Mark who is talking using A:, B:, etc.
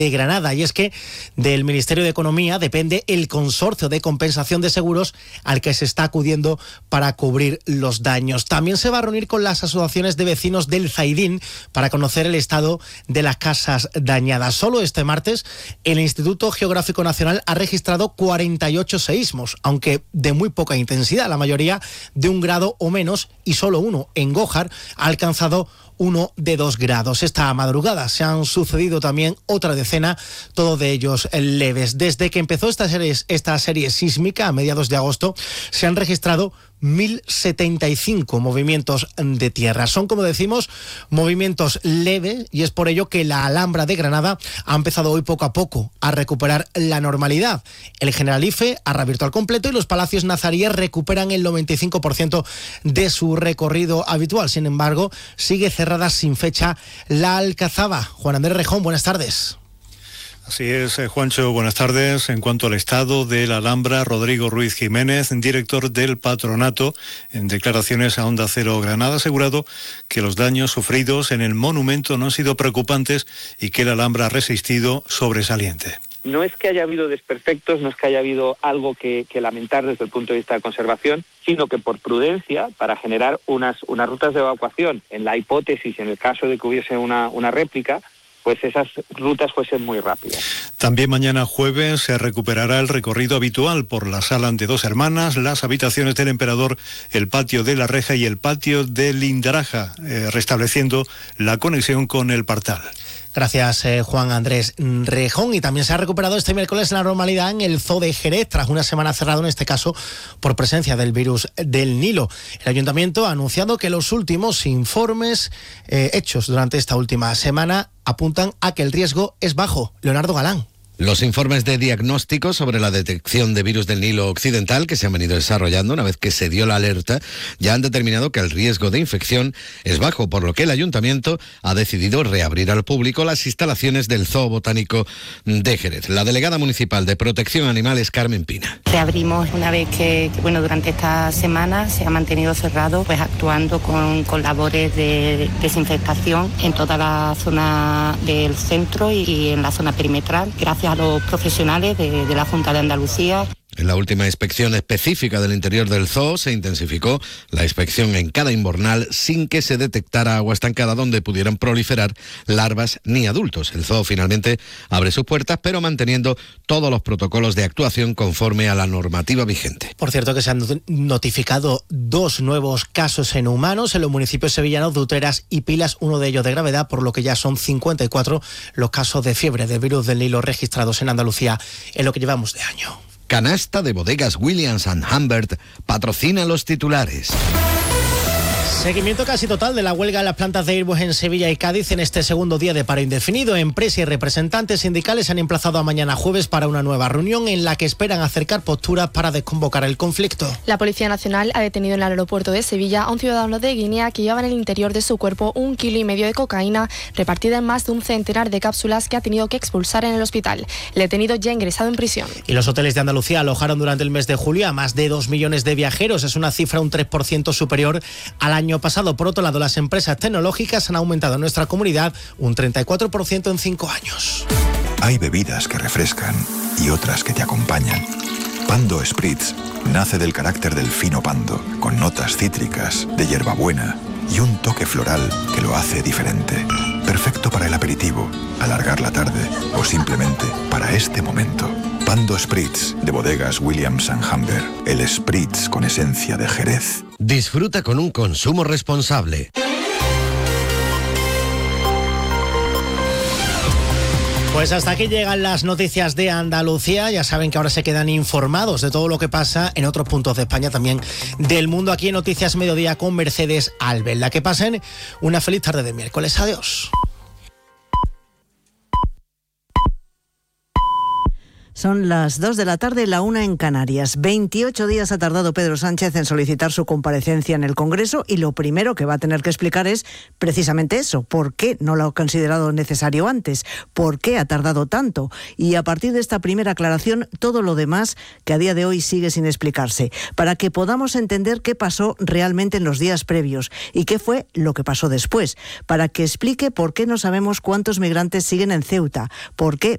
A: de Granada, y es que del Ministerio de Economía depende el consorcio de compensación de seguros al que se está acudiendo para cubrir los daños. También se va a reunir con las asociaciones de vecinos del Zaidín para conocer el estado de las casas dañadas. Solo este martes el Instituto Geográfico Nacional ha registrado 48 seísmos, aunque de muy poca intensidad, la mayoría de 1 grado o menos, y solo uno en Gójar ha alcanzado 1 de 2 grados. Esta madrugada se han sucedido también otra decena, todos de ellos leves. Desde que empezó esta serie sísmica a mediados de agosto, se han registrado 1.075 movimientos de tierra. Son, como decimos, movimientos leves, y es por ello que la Alhambra de Granada ha empezado hoy poco a poco a recuperar la normalidad. El Generalife ha reabierto al completo y los palacios nazaríes recuperan el 95% de su recorrido habitual. Sin embargo, sigue cerrada sin fecha la Alcazaba. Juan Andrés Rejón, buenas tardes.
B: Así es, Juancho, buenas tardes. En cuanto al estado de la Alhambra, Rodrigo Ruiz Jiménez, director del patronato, en declaraciones a Onda Cero Granada, ha asegurado que los daños sufridos en el monumento no han sido preocupantes y que la Alhambra ha resistido sobresaliente.
C: No es que haya habido desperfectos, no es que haya habido algo que lamentar desde el punto de vista de conservación, sino que por prudencia, para generar unas rutas de evacuación, en la hipótesis, en el caso de que hubiese una réplica, pues esas rutas fuesen muy rápidas.
B: También mañana jueves se recuperará el recorrido habitual por la Sala de Dos Hermanas, las habitaciones del Emperador, el patio de la Reja y el patio de Lindaraja, restableciendo la conexión con el Partal.
A: Gracias, Juan Andrés Rejón. Y también se ha recuperado este miércoles la normalidad en el Zoo de Jerez, tras una semana cerrado, en este caso por presencia del virus del Nilo. El Ayuntamiento ha anunciado que los últimos informes hechos durante esta última semana apuntan a que el riesgo es bajo. Leonardo Galán.
D: Los informes de diagnóstico sobre la detección de virus del Nilo Occidental que se han venido desarrollando una vez que se dio la alerta ya han determinado que el riesgo de infección es bajo, por lo que el Ayuntamiento ha decidido reabrir al público las instalaciones del Zoo Botánico de Jerez. La delegada municipal de Protección Animal es Carmen Pina.
E: Reabrimos una vez que durante esta semana se ha mantenido cerrado, pues actuando con labores de desinfectación en toda la zona del centro y en la zona perimetral, gracias a los profesionales de la Junta de Andalucía.
D: En la última inspección específica del interior del zoo se intensificó la inspección en cada invernal sin que se detectara agua estancada donde pudieran proliferar larvas ni adultos. El zoo finalmente abre sus puertas, pero manteniendo todos los protocolos de actuación conforme a la normativa vigente.
A: Por cierto, que se han notificado 2 nuevos casos en humanos en los municipios sevillanos de Utrera y Pilas, uno de ellos de gravedad, por lo que ya son 54 los casos de fiebre del virus del Nilo registrados en Andalucía en lo que llevamos de año.
D: Canasta de Bodegas Williams & Humbert patrocina los titulares.
A: Seguimiento casi total de la huelga en las plantas de Airbus en Sevilla y Cádiz en este segundo día de paro indefinido. Empresas y representantes sindicales se han emplazado a mañana jueves para una nueva reunión en la que esperan acercar posturas para desconvocar el conflicto.
F: La Policía Nacional ha detenido en el aeropuerto de Sevilla a un ciudadano de Guinea que llevaba en el interior de su cuerpo 1,5 kilos de cocaína repartida en más de un centenar de cápsulas que ha tenido que expulsar en el hospital. El detenido ya ha ingresado en prisión.
A: Y los hoteles de Andalucía alojaron durante el mes de julio a más de 2 millones de viajeros. Es una cifra un 3% superior al año pasado. Por otro lado, las empresas tecnológicas han aumentado en nuestra comunidad un 34% en 5 años.
G: Hay bebidas que refrescan y otras que te acompañan. Pando Spritz nace del carácter del fino pando, con notas cítricas, de hierbabuena y un toque floral que lo hace diferente. Perfecto para el aperitivo, alargar la tarde o simplemente para este momento. Pando Spritz, de Bodegas Williams & Humbert. El Spritz con esencia de Jerez.
D: Disfruta con un consumo responsable.
A: Pues hasta aquí llegan las noticias de Andalucía. Ya saben que ahora se quedan informados de todo lo que pasa en otros puntos de España, también del mundo, aquí en Noticias Mediodía con Mercedes Albelda. Que pasen una feliz tarde de miércoles. Adiós.
H: Son las 2 de la tarde, la 1 en Canarias. 28 días ha tardado Pedro Sánchez en solicitar su comparecencia en el Congreso y lo primero que va a tener que explicar es precisamente eso. ¿Por qué no lo ha considerado necesario antes? ¿Por qué ha tardado tanto? Y a partir de esta primera aclaración, todo lo demás que a día de hoy sigue sin explicarse, para que podamos entender qué pasó realmente en los días previos y qué fue lo que pasó después, para que explique por qué no sabemos cuántos migrantes siguen en Ceuta, por qué